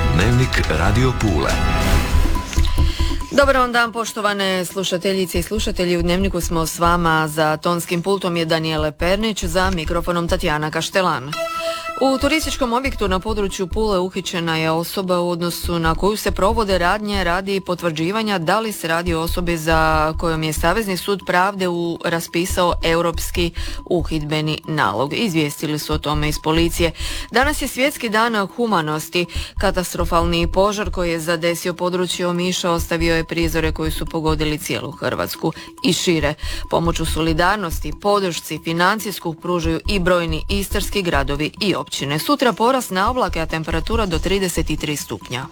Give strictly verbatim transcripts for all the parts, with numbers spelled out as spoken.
Dnevnik Radio Pule. Dobar vam dan, poštovane slušateljice i slušatelji. U Dnevniku smo s vama, za tonskim pultom je Danijele Pernić, za mikrofonom Tatjana Kaštelan. U turističkom objektu na području Pule uhićena je osoba u odnosu na koju se provode radnje radi potvrđivanja da li se radi o osobi za kojom je Savezni sud pravde u raspisao europski uhidbeni nalog. Izvijestili su o tome iz policije. Danas je svjetski dan humanosti. Katastrofalni požar koji je zadesio područje Omiša ostavio je prizore koji su pogodili cijelu Hrvatsku i šire. Pomoću solidarnosti, podršci, financijsku pružaju i brojni istarski gradovi i općine. Sutra porast na oblake, a temperatura do trideset tri stupnja.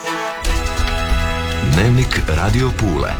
Dnevnik Radio Pule.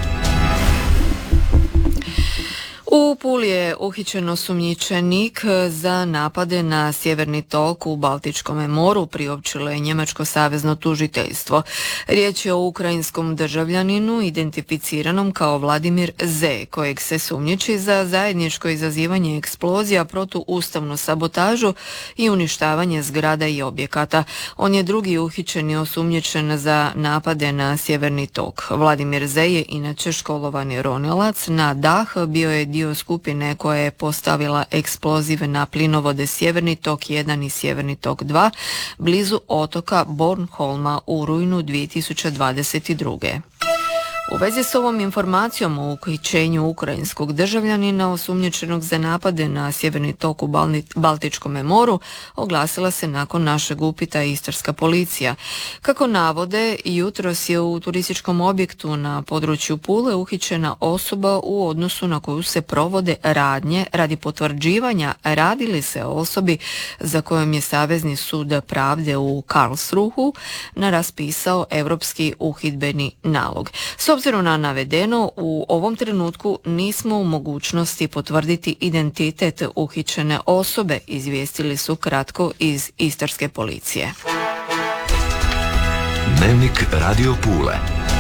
U Puli je uhićen osumnjičenik za napade na sjeverni tok u Baltičkom moru, priopćilo je njemačko savezno tužiteljstvo. Riječ je o ukrajinskom državljaninu identificiranom kao Vladimir Z, kojeg se sumnjiči za zajedničko izazivanje eksplozija, protuustavnu sabotažu i uništavanje zgrada i objekata. On je drugi uhićeni osumnjičen za napade na sjeverni tok. Vladimir Z je inače školovani ronilac. Na dah bio je dio skupine koja je postavila eksplozive na plinovode Sjeverni tok jedan i Sjeverni tok dva blizu otoka Bornholma u rujnu dvije tisuće dvadeset druge. U vezi s ovom informacijom o uhićenju ukrajinskog državljanina osumnjičenog za napade na sjeverni tok u Baltičkom moru oglasila se nakon našeg upita istarska policija. Kako navode, jutros je u turističkom objektu na području Pule uhićena osoba u odnosu na koju se provode radnje radi potvrđivanja radi li se o osobi za kojom je Savezni sud pravde u Karlsruhu na raspisao europski uhidbeni nalog. S obzirom na navedeno, u ovom trenutku nismo u mogućnosti potvrditi identitet uhićene osobe, izvijestili su kratko iz istarske policije. Dnevnik Radio Pule.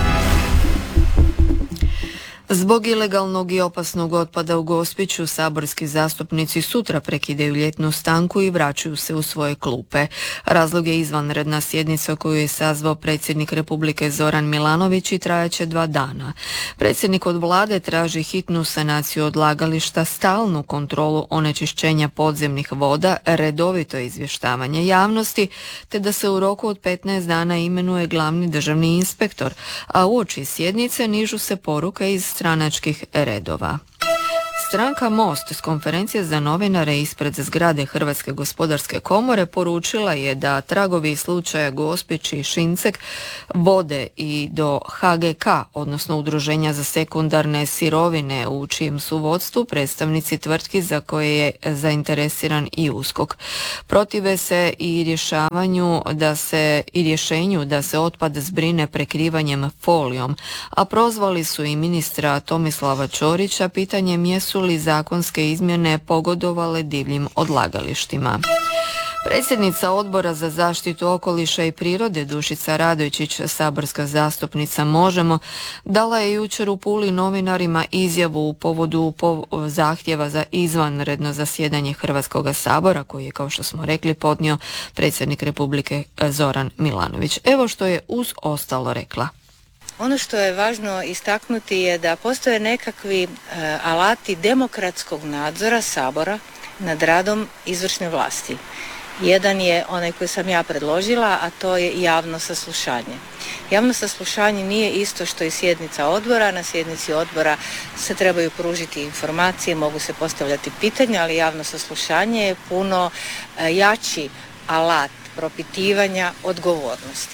Zbog ilegalnog i opasnog otpada u Gospiću, saborski zastupnici sutra prekidaju ljetnu stanku i vraćaju se u svoje klupe. Razlog je izvanredna sjednica koju je sazvao predsjednik Republike Zoran Milanović i trajaće dva dana. Predsjednik od vlade traži hitnu sanaciju odlagališta, stalnu kontrolu onečišćenja podzemnih voda, redovito izvještavanje javnosti, te da se u roku od petnaest dana imenuje glavni državni inspektor, a uoči sjednice nižu se poruke iz stranačkih redova. Stranka Most s konferencije za novinare ispred zgrade Hrvatske gospodarske komore poručila je da tragovi slučaja Gospić i Šincek vode i do ha ge ka, odnosno Udruženja za sekundarne sirovine, u čijem su vodstvu predstavnici tvrtki za koje je zainteresiran i USKOK. Protive se i rješavanju da se i rješenju da se otpad zbrine prekrivanjem folijom, a prozvali su i ministra Tomislava Ćorića pitanjem jesu li zakonske izmjene pogodovale divljim odlagalištima. Predsjednica Odbora za zaštitu okoliša i prirode Dušica Radojčić, saborska zastupnica Možemo, dala je jučer u Puli novinarima izjavu u povodu po- zahtjeva za izvanredno zasjedanje Hrvatskog sabora, koji je, kao što smo rekli, podnio predsjednik Republike Zoran Milanović. Evo što je uz ostalo rekla. Ono što je važno istaknuti je da postoje nekakvi e, alati demokratskog nadzora Sabora nad radom izvršne vlasti. Jedan je onaj koji sam ja predložila, a to je javno saslušanje. Javno saslušanje nije isto što i sjednica odbora. Na sjednici odbora se trebaju pružiti informacije, mogu se postavljati pitanja, ali javno saslušanje je puno e, jači alat propitivanja odgovornosti.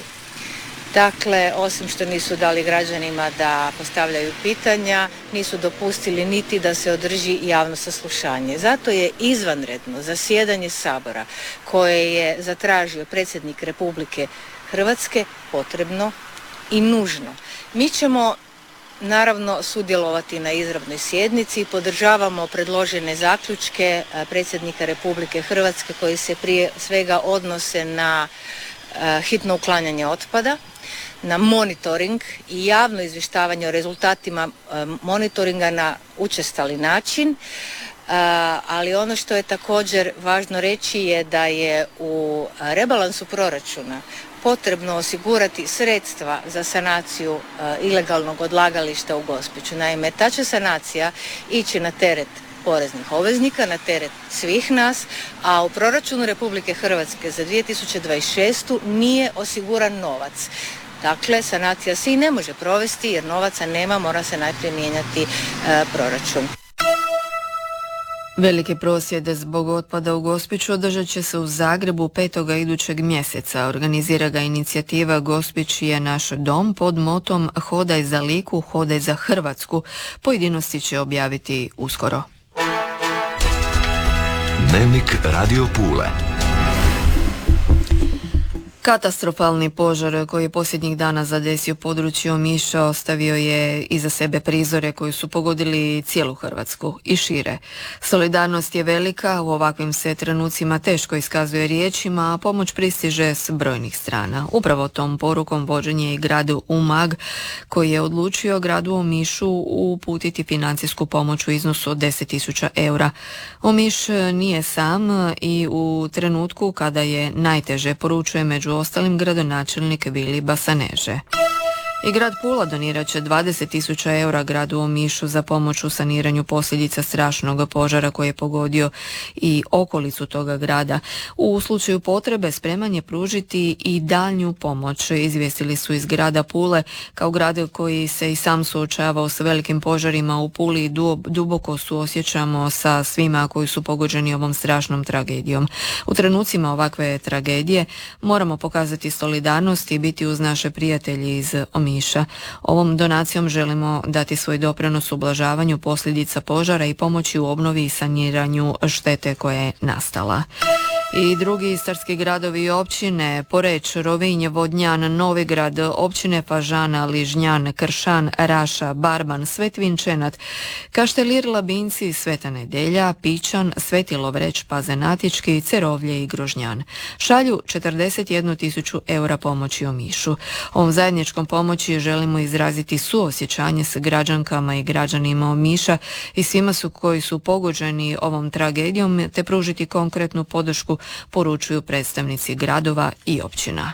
Dakle, osim što nisu dali građanima da postavljaju pitanja, nisu dopustili niti da se održi javno saslušanje. Zato je izvanredno zasjedanje Sabora koje je zatražio predsjednik Republike Hrvatske potrebno i nužno. Mi ćemo naravno sudjelovati na izravnoj sjednici i podržavamo predložene zaključke predsjednika Republike Hrvatske koji se prije svega odnose na hitno uklanjanje otpada, na monitoring i javno izvještavanje o rezultatima monitoringa na učestali način, ali ono što je također važno reći je da je u rebalansu proračuna potrebno osigurati sredstva za sanaciju ilegalnog odlagališta u Gospiću. Naime, ta će sanacija ići na teret poreznih obveznika, na teret svih nas, a u proračunu Republike Hrvatske za dvije tisuće dvadeset šestu nije osiguran novac. Dakle, sanacija se i ne može provesti jer novaca nema, mora se najprije mijenjati e, proračun. Velike prosvjede zbog otpada u Gospiću održat će se u Zagrebu petoga idućeg mjeseca. Organizira ga inicijativa Gospić je naš dom pod motom Hodaj za Liku, hodaj za Hrvatsku. Pojedinosti će objaviti uskoro. Dnevnik Radio Pule. Katastrofalni požar koji je posljednjih dana zadesio područje Omiša ostavio je iza sebe prizore koji su pogodili cijelu Hrvatsku i šire. Solidarnost je velika, u ovakvim se trenucima teško iskazuje riječima, a pomoć pristiže s brojnih strana. Upravo tom porukom vođen je i grad Umag koji je odlučio gradu Omišu uputiti financijsku pomoć u iznosu od deset tisuća eura. Omiš nije sam i u trenutku kada je najteže, poručuje među ostalim gradonačelnik Vili Basaneže. I grad Pula donirat će dvadeset tisuća eura gradu Omišu za pomoć u saniranju posljedica strašnog požara koji je pogodio i okolicu toga grada. U slučaju potrebe spreman je pružiti i daljnju pomoć, izvijestili su iz grada Pule. Kao grad koji se i sam suočavao s velikim požarima u Puli, duboko suosjećamo sa svima koji su pogođeni ovom strašnom tragedijom. U trenucima ovakve tragedije moramo pokazati solidarnost i biti uz naše prijatelje iz Omiša. Ovom donacijom želimo dati svoj doprinos ublažavanju posljedica požara i pomoći u obnovi i saniranju štete koja je nastala. I drugi istarski gradovi i općine, Poreč, Rovinj, Vodnjan, Novigrad, općine Fažana, Ližnjan, Kršan, Raša, Barban, Sveti Vinčenat, Kaštelir, Labinci, Sveta Nedelja, Pičan, Sveti Lovreć, Pazenatički, Cerovlje i Grožnjan. Šalju četrdeset jednu tisuću eura pomoći Omišu. Ovom zajedničkom pomoći želimo izraziti suosjećanje s građankama i građanima Omiša i svima su koji su pogođeni ovom tragedijom te pružiti konkretnu podršku, poručuju predstavnici gradova i općina.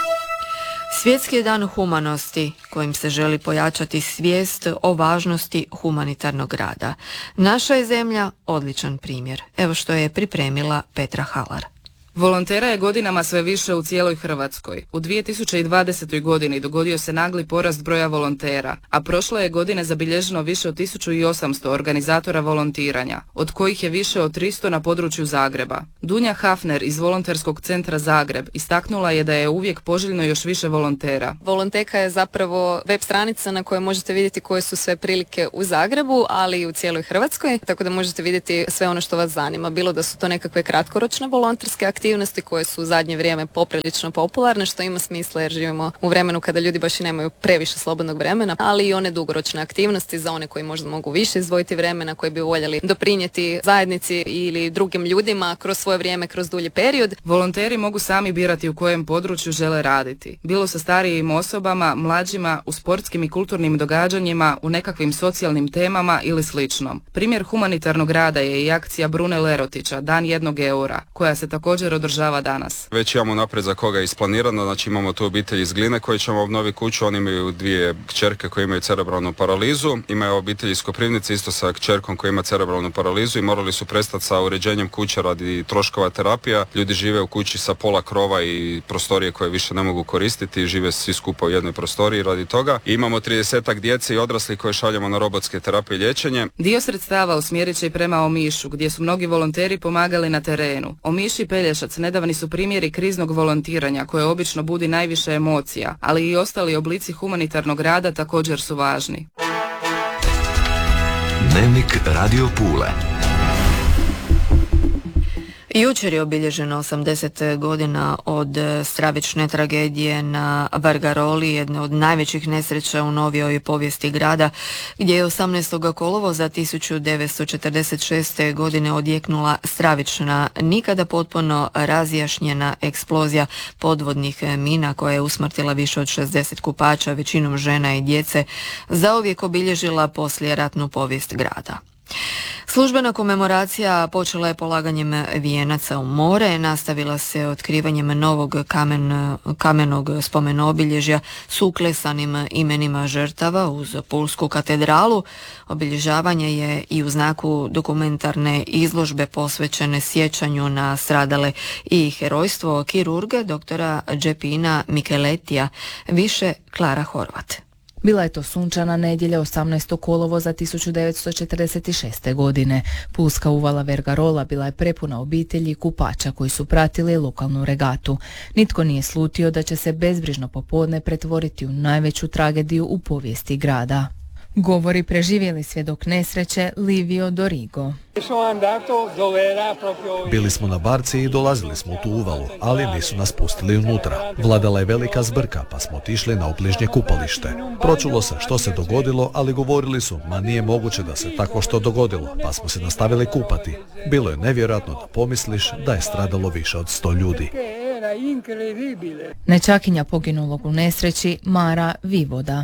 Svjetski je dan humanosti kojim se želi pojačati svijest o važnosti humanitarnog rada. Naša je zemlja odličan primjer. Evo što je pripremila Petra Halar. Volontera je godinama sve više u cijeloj Hrvatskoj. U dvije tisuće dvadesetoj godini dogodio se nagli porast broja volontera, a prošle je godine zabilježeno više od tisuću osamsto organizatora volontiranja, od kojih je više od tristo na području Zagreba. Dunja Hafner iz Volonterskog centra Zagreb istaknula je da je uvijek poželjno još više volontera. Volonteka je zapravo web stranica na kojoj možete vidjeti koje su sve prilike u Zagrebu, ali i u cijeloj Hrvatskoj, tako da možete vidjeti sve ono što vas zanima. Bilo da su to nekakve kratkoročne volonterske aktivnosti, aktivnosti koje su u zadnje vrijeme poprilično popularne, što ima smisla jer živimo u vremenu kada ljudi baš i nemaju previše slobodnog vremena, ali i one dugoročne aktivnosti za one koji možda mogu više izdvojiti vremena, koji bi voljeli doprinijeti zajednici ili drugim ljudima kroz svoje vrijeme, kroz dulji period. Volonteri mogu sami birati u kojem području žele raditi. Bilo sa starijim osobama, mlađima, u sportskim i kulturnim događanjima, u nekakvim socijalnim temama ili sličnom. Primjer humanitarnog rada je i akcija Brune Lerotića, Dan jednog eura, koja se također održava danas. Već imamo naprijed za koga je isplanirano, znači imamo tu obitelj iz Gline koji ćemo obnoviti kuću, oni imaju dvije kćerke koje imaju cerebralnu paralizu, imaju obitelj iz Koprivnice isto sa kćerkom koja ima cerebralnu paralizu i morali su prestati sa uređenjem kuće radi troškova terapija. Ljudi žive u kući sa pola krova i prostorije koje više ne mogu koristiti, žive svi skupa u jednoj prostoriji radi toga. I imamo tridesetak djece i odraslih koje šaljemo na robotske terapije i liječenje. Dio sredstava usmjerit će i prema Omišu, gdje su mnogi volonteri pomagali na terenu. Omiš i Pelješac nedavni su primjeri kriznog volontiranja koje obično budi najviše emocija, ali i ostali oblici humanitarnog rada također su važni. Dnevnik Radio Pule. Jučer je obilježeno osamdeset godina od stravične tragedije na Vargaroli, jedne od najvećih nesreća u novijoj povijesti grada, gdje je osamnaestog kolovoza tisuću devetsto četrdeset šeste. godine odjeknula stravična, nikada potpuno razjašnjena eksplozija podvodnih mina koja je usmrtila više od šezdeset kupača, većinom žena i djece, zauvijek obilježila poslijeratnu povijest grada. Službena komemoracija počela je polaganjem vijenaca u more, nastavila se otkrivanjem novog kamen, kamenog spomenobilježja s uklesanim imenima žrtava uz Pulsku katedralu. Obilježavanje je i u znaku dokumentarne izložbe posvećene sjećanju na stradale i herojstvo kirurga doktora Džepina Micheletija. Više Klara Horvat. Bila je to sunčana nedjelja osamnaestog kolovoza tisuću devetsto četrdeset šeste. godine. Pulska uvala Vergarola bila je prepuna obitelji i kupača koji su pratili lokalnu regatu. Nitko nije slutio da će se bezbrižno popodne pretvoriti u najveću tragediju u povijesti grada. Govori preživjeli svjedok nesreće Livio Dorigo. Bili smo na barci i dolazili smo u tu uvalu, ali nisu nas pustili unutra. Vladala je velika zbrka, pa smo otišli na obližnje kupalište. Pročulo se što se dogodilo, ali govorili su, ma nije moguće da se tako što dogodilo, pa smo se nastavili kupati. Bilo je nevjerojatno da pomisliš da je stradalo više od sto ljudi. Nečakinja poginulog u nesreći Mara Vivoda.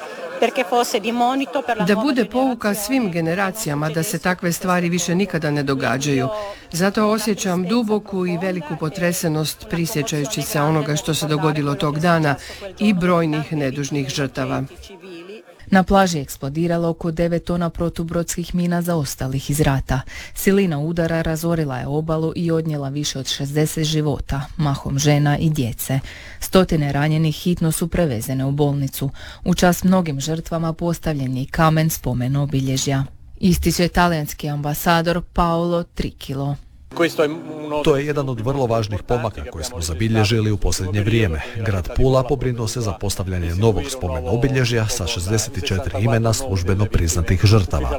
Da bude pouka svim generacijama da se takve stvari više nikada ne događaju. Zato osjećam duboku i veliku potresenost prisjećajući se onoga što se dogodilo tog dana i brojnih nedužnih žrtava. Na plaži je eksplodiralo oko devet tona protubrodskih mina zaostalih iz rata. Silina udara razorila je obalu i odnijela više od šezdeset života, mahom žena i djece. Stotine ranjenih hitno su prevezene u bolnicu. U čast mnogim žrtvama postavljen je i kamen spomen obilježja. Ističe talijanski ambasador Paolo Trikilo. To je jedan od vrlo važnih pomaka koje smo zabilježili u posljednje vrijeme. Grad Pula pobrinuo se za postavljanje novog spomen obilježja sa šezdeset četiri imena službeno priznatih žrtava.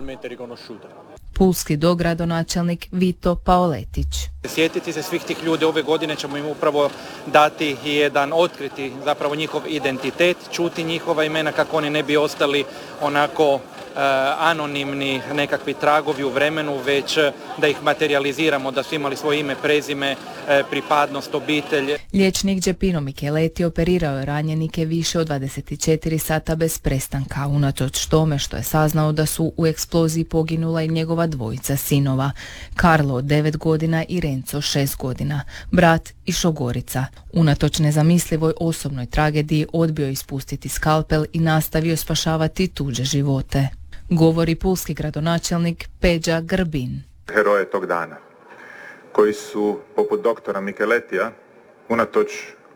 Pulski dogradonačelnik Vito Paoletić. Sjetiti se svih tih ljudi ove godine ćemo im upravo dati jedan, otkriti zapravo njihov identitet, čuti njihova imena kako oni ne bi ostali onako Uh, anonimni nekakvi tragovi u vremenu, već da ih materializiramo, da su imali svoje ime, prezime, uh, pripadnost, obitelj. Liječnik Džepino Micheleti operirao je ranjenike više od dvadeset četiri sata bez prestanka, unatoč tome što je saznao da su u eksploziji poginula i njegova dvojica sinova, Carlo od devet godina i Renzo šest godina, brat i šogorica. Unatoč nezamislivoj osobnoj tragediji odbio ispustiti skalpel i nastavio spašavati tuđe živote. Govori pulski gradonačelnik Peđa Grbin. Heroje tog dana, koji su, poput doktora Micheletija, unatoč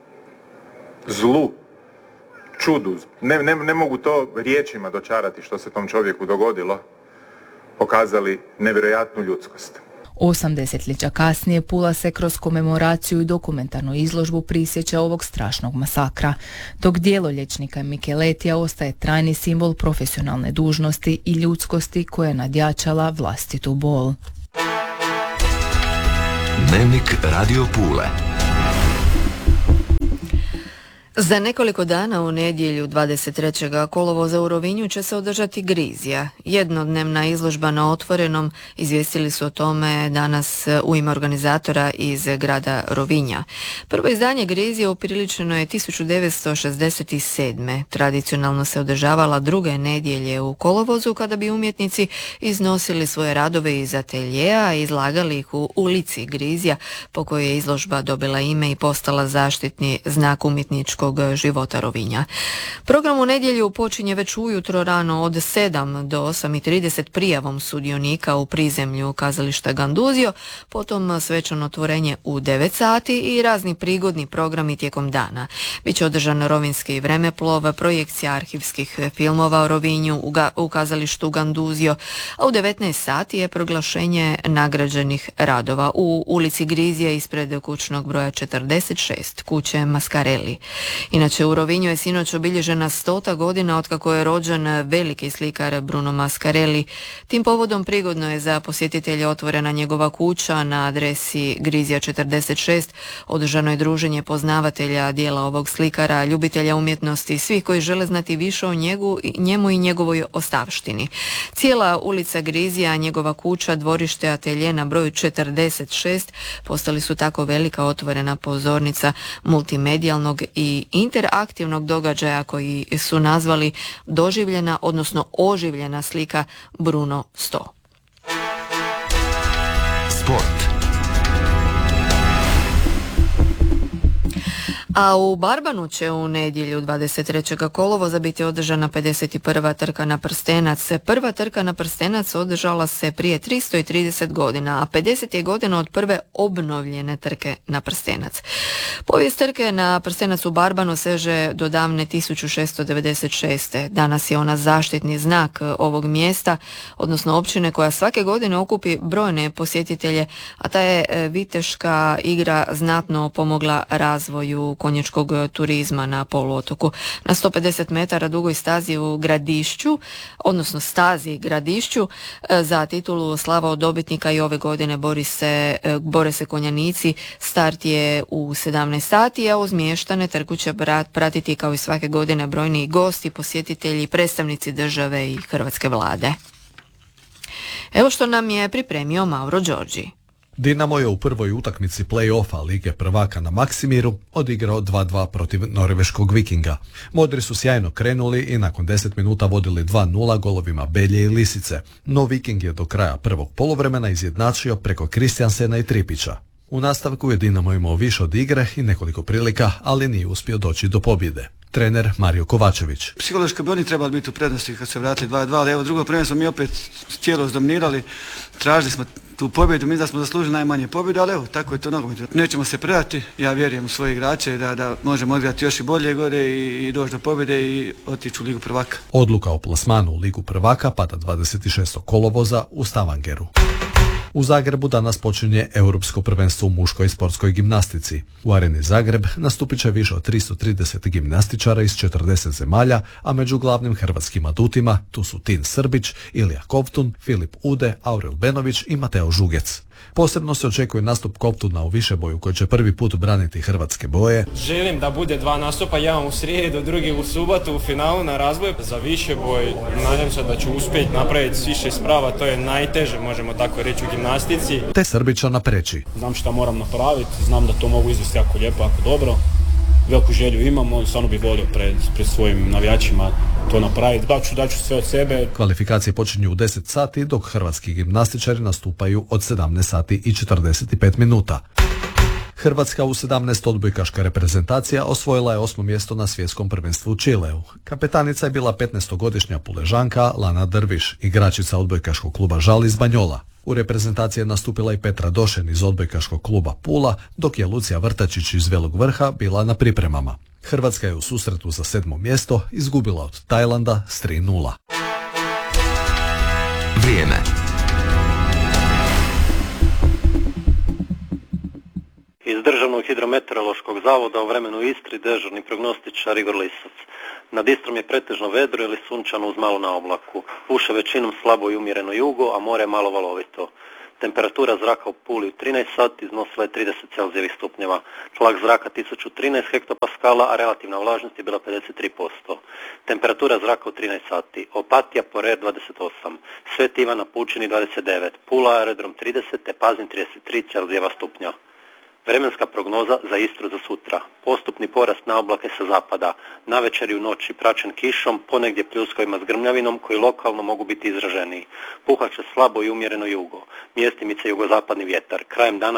zlu, čudu, ne, ne, ne mogu to riječima dočarati što se tom čovjeku dogodilo, pokazali nevjerojatnu ljudskost. Osam desetljeća kasnije Pula se kroz komemoraciju i dokumentarnu izložbu prisjeća ovog strašnog masakra, dok djelo liječnika Micheletija ostaje trajni simbol profesionalne dužnosti i ljudskosti koja je nadjačala vlastitu bol. Dnevnik Radio Pule. Za nekoliko dana u nedjelju dvadeset trećeg kolovoza u Rovinju će se održati Grizija. Jednodnevna izložba na otvorenom, izvijestili su o tome danas u ime organizatora iz grada Rovinja. Prvo izdanje Grizije upriličeno je tisuću devetsto šezdeset sedme. Tradicionalno se održavala druge nedjelje u kolovozu kada bi umjetnici iznosili svoje radove iz ateljeja i izlagali ih u ulici Grizija, po kojoj je izložba dobila ime i postala zaštitni znak umjetničkog života Rovinja. Program u nedjelju počinje već ujutro rano od sedam do osam i trideset prijavom sudionika u prizemlju kazališta Ganduzio, potom svečano otvorenje u devet sati i razni prigodni programi tijekom dana. Biće održan rovinski vremeplov, projekcija arhivskih filmova o Rovinju u, ga, u kazalištu Ganduzio, a u devetnaest sati je proglašenje nagrađenih radova u ulici Grizije ispred kućnog broja četrdeset šest, kuće Mascarelli. Inače, u Rovinju je sinoć obilježena stota godina otkako je rođen veliki slikar Bruno Mascarelli. Tim povodom prigodno je za posjetitelje otvorena njegova kuća na adresi Grizija četrdeset šest. Održano je druženje poznavatelja dijela ovog slikara, ljubitelja umjetnosti i svih koji žele znati više o njegu, njemu i njegovoj ostavštini. Cijela ulica Grizija, njegova kuća, dvorište, atelje na broju četrdeset šest postali su tako velika otvorena pozornica multimedijalnog i interaktivnog događaja koji su nazvali doživljena, odnosno oživljena slika Bruno sto. Sport. A u Barbanu će u nedjelju dvadeset trećeg kolovoza biti održana pedeset prva trka na prstenac. Prva trka na prstenac održala se prije tristo trideset godina, a pedeset je godina od prve obnovljene trke na prstenac. Povijest trke na prstenac u Barbanu seže do davne tisuću šesto devedeset šeste. Danas je ona zaštitni znak ovog mjesta, odnosno općine koja svake godine okupi brojne posjetitelje, a ta je viteška igra znatno pomogla razvoju konjičkog turizma na poluotoku. Na sto pedeset metara dugoj stazi u Gradišću, odnosno stazi Gradišću, za titulu slava od dobitnika i ove godine bori se, bore se konjanici. Start je u sedamnaest sati, a uz mještane trku će pratiti kao i svake godine brojni gosti, posjetitelji, predstavnici države i hrvatske vlade. Evo što nam je pripremio Mauro Đorđi. Dinamo je u prvoj utakmici play-offa Lige prvaka na Maksimiru odigrao dva dva protiv norveškog Vikinga. Modri su sjajno krenuli i nakon deset minuta vodili dva nula golovima Belje i Lisice, no Viking je do kraja prvog poluvremena izjednačio preko Kristjansena i Tripića. U nastavku je Dinamo imao više od igre i nekoliko prilika, ali nije uspio doći do pobjede. Trener Mario Kovačević. Psihološki bi oni trebali biti u prednosti kad se vratili dva dva, ali evo drugo prvenstvo mi opet cijelo zdominirali, tražili smo tu pobjedu, mi da smo zaslužili najmanje pobjedu, ali evo, tako je to nogomet. Nećemo se predati, ja vjerujem u svoje igrače da, da možemo odigrati još i bolje gore i, i doći do pobjede i otići u Ligu prvaka. Odluka o plasmanu u Ligu prvaka pada dvadeset šestog kolovoza u Stavangeru. U Zagrebu danas počinje Europsko prvenstvo u muškoj sportskoj gimnastici. U areni Zagreb nastupit će više od tristo trideset gimnastičara iz četrdeset zemalja, a među glavnim hrvatskim adutima tu su Tin Srbić, Ilija Kovtun, Filip Ude, Aurel Benović i Mateo Žugec. Posebno se očekuje nastup Kovtuna u višeboju koji će prvi put braniti hrvatske boje. Želim da bude dva nastupa, jedan u srijedu, drugi u subotu u finalu na razboj. Za višeboj nadam se da ću uspjeti napraviti više sprava, to je najteže, možemo tako reći, u gimnastici. Te Srbića napreči. Znam šta moram napraviti, znam da to mogu izvesti jako lijepo, jako dobro. Veliku želju imamo, stvarno bih volio pred, pred svojim navijačima to napraviti. Daću, daću sve od sebe. Kvalifikacije počinju u deset sati, dok hrvatski gimnastičari nastupaju od sedamnaest sati i četrdeset pet minuta. Hrvatska u sedamnaest odbojkaška reprezentacija osvojila je osmo mjesto na svjetskom prvenstvu u Čileu. Kapetanica je bila petnaestogodišnja Puležanka Lana Drviš, igračica odbojkaškog kluba Žal iz Banjola. U reprezentaciji je nastupila i Petra Došen iz odbojkaškog kluba Pula, dok je Lucija Vrtačić iz Velog Vrha bila na pripremama. Hrvatska je u susretu za sedmo mjesto izgubila od Tajlanda s tri nula. Vrijeme. Iz Državnog hidrometeorološkog zavoda u vremenu Istri dežurni prognostičar Igor Lisac. Nad Istrom je pretežno vedro ili sunčano uz malo na oblaku. Puše većinom slabo i umjereno jugo, a more je malo valovito. Temperatura zraka u Puli u trinaest sati iznosila je trideset celzijevih stupnjeva. Tlak zraka tisuću trinaest hektopaskala, a relativna vlažnost je bila pedeset tri posto. Temperatura zraka u trinaest sati. Opatija, Porer dvadeset osam. Sveti Ivan na Pučini dvadeset devet. Pula aerodrom trideset, te Pazin trideset tri celzijeva stupnja. Vremenska prognoza za Istru za sutra. Postupni porast na oblake sa zapada. Navečer i u noći praćen kišom, ponegdje pljuskovima s grmljavinom koji lokalno mogu biti izraženiji. Puhat će slabo i umjereno jugo. Mjestimice jugozapadni vjetar. Krajem dana